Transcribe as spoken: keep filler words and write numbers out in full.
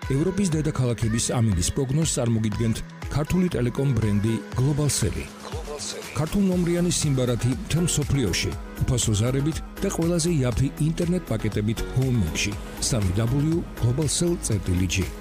ევროპის დედაქალაქების ამინდის პროგნოზს წარმოგიდგენთ ქართული ტელეკომ ბრენდი Globalcell. ქართულ ნომრიანი სიმბარათი მთელ მსოფლიოში, უფასო ზარებით და ყველაზე იაფი ინტერნეტ პაკეტებით ჰოუმინგში. www.globalcell.gr